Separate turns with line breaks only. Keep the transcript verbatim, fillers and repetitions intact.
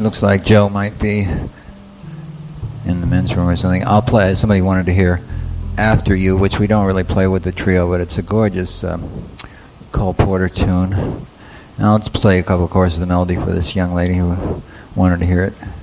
looks like Joe might be in the men's room or something. I'll play. Somebody wanted to hear After You, which we don't really play with the trio, but it's a gorgeous um, Cole Porter tune. Now let's play a couple of courses of the melody for this young lady who wanted to hear it.